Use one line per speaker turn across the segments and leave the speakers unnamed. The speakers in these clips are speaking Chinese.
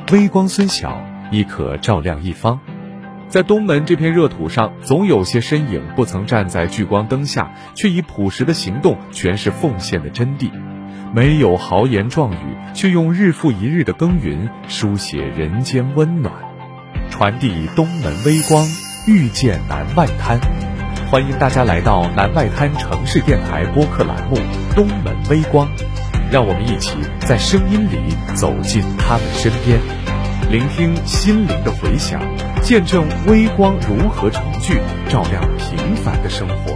微光虽小，亦可照亮一方。在东门这片热土上，总有些身影不曾站在聚光灯下，却以朴实的行动诠释奉献的真谛。没有豪言壮语，却用日复一日的耕耘书写人间温暖，传递东门微光，遇见南外滩。欢迎大家来到南外滩城市电台播客栏目《东门微光》，让我们一起在声音里走进他们身边，聆听心灵的回响，见证微光如何重聚，照亮平凡的生活。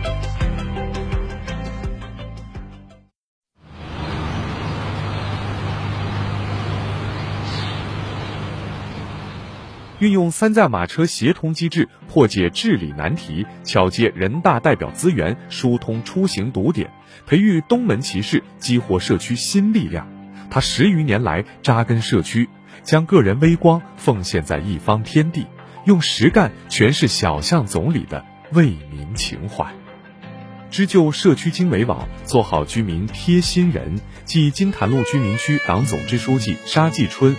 运用三驾马车协同机制破解治理难题，巧借人大代表资源疏通出行堵点，培育东门骑士，激活社区新力量。他10余年来扎根社区，将个人微光奉献在一方天地，用实干诠释小巷总理的为民情怀。织就社区经纬网，做好居民贴心人。即金坛路居民区党总支书记沙继春。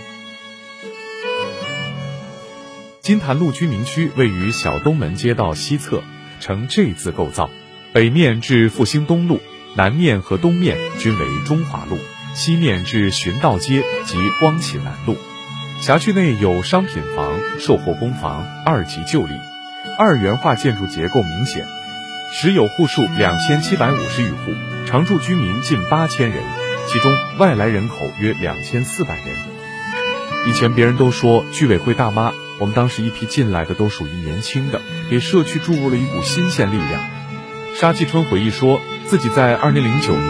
金坛路居民区位于小东门街道西侧，呈 J 字构造，北面至复兴东路，南面和东面均为中华路，西面至循道街及光启南路。辖区内有商品房、售货工房、2级旧里，二元化建筑结构明显，实有户数2750余户，常住居民近8000人，其中外来人口约2400人。以前别人都说居委会大妈，我们当时一批进来的都属于年轻的，给社区注入了一股新鲜力量。沙继春回忆说，自己在2009年